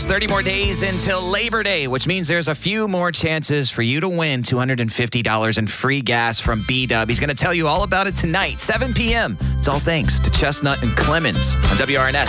There's 30 more days until Labor Day, which means there's a few more chances for you to win $250 in free gas from B-Dub. He's going to tell you all about it tonight, 7 p.m. It's all thanks to Chestnut and Clemens on WRNS.